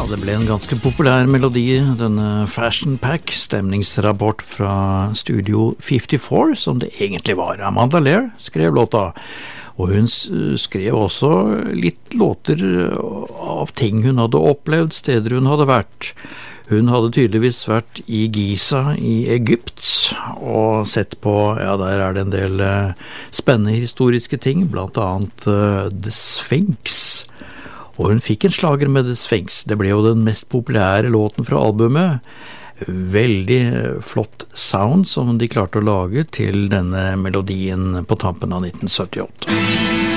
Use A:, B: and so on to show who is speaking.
A: det ble en ganske populær melodi, denne Fashion Pack, stemningsrapport fra Studio 54, som det egentlig var. Amanda Lear skrev låta, og hun skrev også litt låter av ting hun hadde opplevd, steder hun hadde vært. Hun hadde tydeligvis vært i Giza i Egypt, og sett på, ja, der det en del spennende historiske ting, blant annet The Sphinx. Og hun fikk en slager med The Sphinx. Det ble jo den mest populære låten fra albumet. Veldig flott sound som de klarte å lage til denne melodien på tampen av 1978.